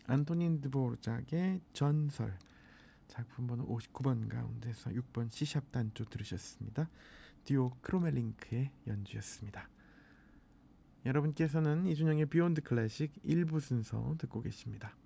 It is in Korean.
안토닌 드보르작의 전설, 작품 번호 59번 가운데서 6번 C샵 단조 들으셨습니다. 듀오 크로멜링크의 연주였습니다. 여러분께서는 이준영의 비욘드 클래식 1부 순서 듣고 계십니다.